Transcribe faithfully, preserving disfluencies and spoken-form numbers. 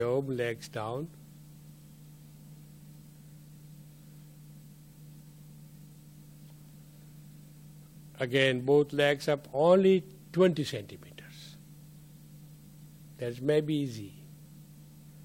Legs down. Again, both legs up only twenty centimeters. That may be easy.